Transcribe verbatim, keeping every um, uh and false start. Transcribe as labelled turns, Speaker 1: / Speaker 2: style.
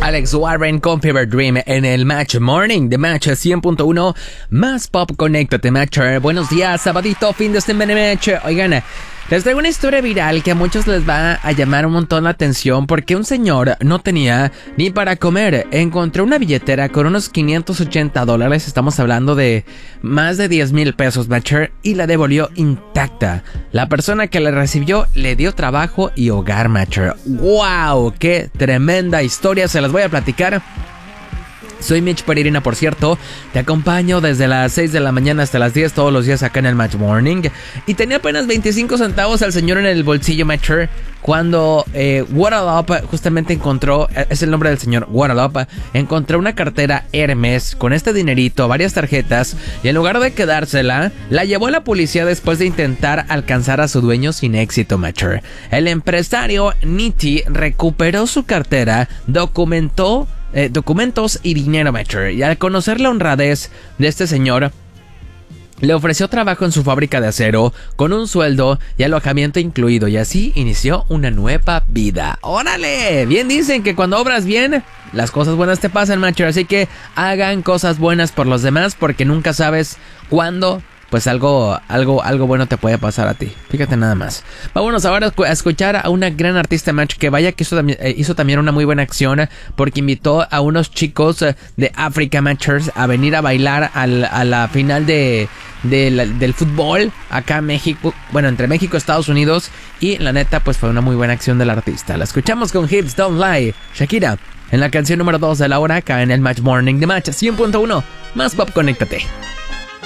Speaker 1: Alex Warren con Fever Dream en el Match Morning de Match cien punto uno. Más pop, conéctate, Matcher. Buenos días, sabadito, fin de semana, Match. Oigan, les traigo una historia viral que a muchos les va a llamar un montón la atención porque un señor no tenía ni para comer. Encontró una billetera con unos quinientos ochenta dólares, estamos hablando de más de diez mil pesos, Matcher, y la devolvió intacta. La persona que la recibió le dio trabajo y hogar, Matcher. ¡Wow! ¡Qué tremenda historia! Se las voy a platicar. Soy Mitch Pereira, por cierto. Te acompaño desde las seis de la mañana hasta las diez todos los días acá en el Match Morning. Y tenía apenas veinticinco centavos al señor en el bolsillo, Matcher, cuando eh, Guadalupe justamente encontró, es el nombre del señor, Guadalupe, encontró una cartera Hermes con este dinerito, varias tarjetas, y en lugar de quedársela, la llevó a la policía después de intentar alcanzar a su dueño sin éxito, Matcher. El empresario Nitti recuperó su cartera, documentó Eh, documentos y dinero, Matcher, y al conocer la honradez de este señor, le ofreció trabajo en su fábrica de acero con un sueldo y alojamiento incluido, y así inició una nueva vida. ¡Órale! Bien dicen que cuando obras bien, las cosas buenas te pasan, Matcher, así que hagan cosas buenas por los demás porque nunca sabes cuándo pues algo, algo, algo bueno te puede pasar a ti. Fíjate nada más. Vámonos ahora a escuchar a una gran artista, Match, que vaya que hizo también, eh, hizo también una muy buena acción porque invitó a unos chicos de África, Matchers, a venir a bailar al, a la final de, de la, del fútbol acá en México. Bueno, entre México y Estados Unidos. Y la neta, pues fue una muy buena acción del artista. La escuchamos con Hips Don't Lie, Shakira, en la canción número dos de la hora acá en el Match Morning de Match cien punto uno. Más pop, conéctate.